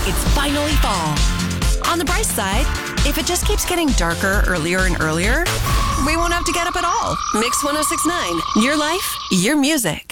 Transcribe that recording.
It's finally fall. On the bright side, if it just keeps getting darker earlier and earlier, we won't have to get up at all. Mix 106.9, your life, your music.